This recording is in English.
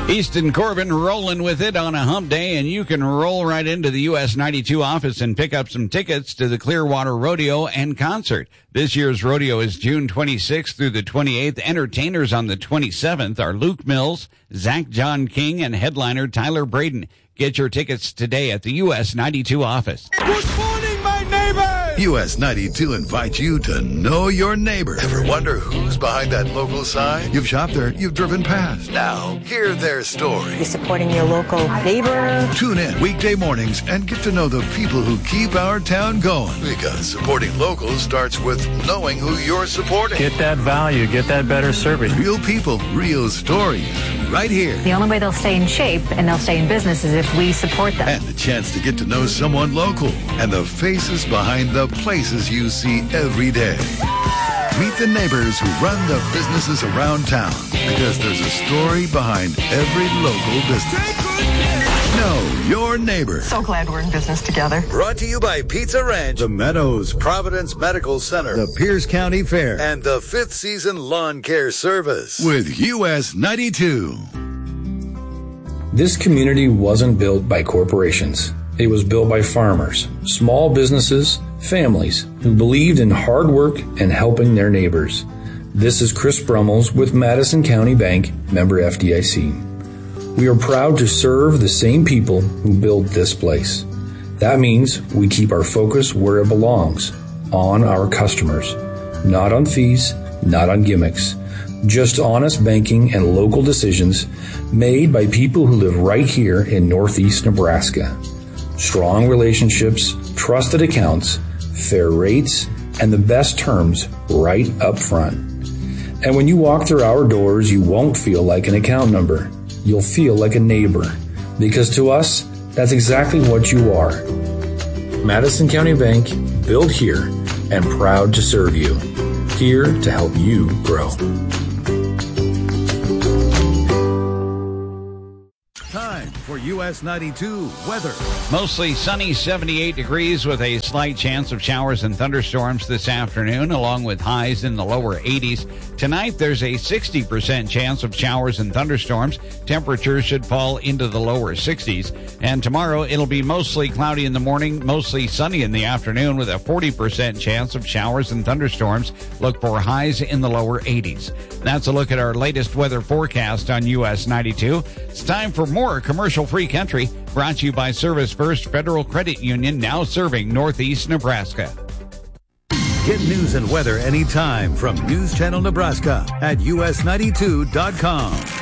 Easton Corbin rolling with it on a hump day, and you can roll right into the US 92 office and pick up some tickets to the Clearwater Rodeo and Concert. This year's rodeo is June 26th through the 28th. Entertainers on the 27th are Luke Mills, Zach John King, and headliner Tyler Braden. Get your tickets today at the US 92 office. Good morning, my neighbor! US 92 invites you to know your neighbor. Ever wonder who's behind that local sign? You've shopped there, you've driven past. Now, hear their story. You're supporting your local neighbor. Tune in weekday mornings and get to know the people who keep our town going. Because supporting locals starts with knowing who you're supporting. Get that value, get that better service. Real people, real stories, right here. The only way they'll stay in shape and they'll stay in business is if we support them. And the chance to get to know someone local and the faces behind the places you see every day. Meet the neighbors who run the businesses around town, because there's a story behind every local business. Know your neighbor. So glad we're in business together. Brought to you by Pizza Ranch, The Meadows, Providence Medical Center, the Pierce County Fair, and the 5th Season Lawn Care Service with US 92. This community wasn't built by corporations. It was built by farmers, small businesses, families who believed in hard work and helping their neighbors. This is Chris Brummels with Madison County Bank, member FDIC. We are proud to serve the same people who built this place. That means we keep our focus where it belongs, on our customers, not on fees, not on gimmicks. Just honest banking and local decisions made by people who live right here in Northeast Nebraska. Strong relationships, trusted accounts, fair rates, and the best terms right up front. And when you walk through our doors, you won't feel like an account number. You'll feel like a neighbor. Because to us, that's exactly what you are. Madison County Bank, built here and proud to serve you. Here to help you grow. Time for US 92 weather. Mostly sunny, 78 degrees with a slight chance of showers and thunderstorms this afternoon, along with highs in the lower 80s. Tonight, there's a 60% chance of showers and thunderstorms. Temperatures should fall into the lower 60s. And tomorrow, it'll be mostly cloudy in the morning, mostly sunny in the afternoon, with a 40% chance of showers and thunderstorms. Look for highs in the lower 80s. That's a look at our latest weather forecast on US 92. It's time for more commercial-free country, brought to you by Service First Federal Credit Union, now serving Northeast Nebraska. Get news and weather anytime from News Channel Nebraska at us92.com.